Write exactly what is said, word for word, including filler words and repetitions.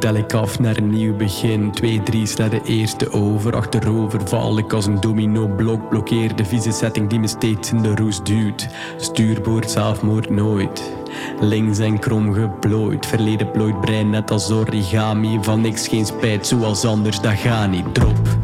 tel ik af naar een nieuw begin. Twee, drie, sla de eerste over. Achterover val ik als een domino-blok. Blokkeer de vieze setting die me steeds in de roes duwt. Stuurboord, zelfmoord nooit. Links en krom geplooid. Verleden plooit brein net als origami. Van niks geen spijt, zoals anders, dat gaat niet. Drop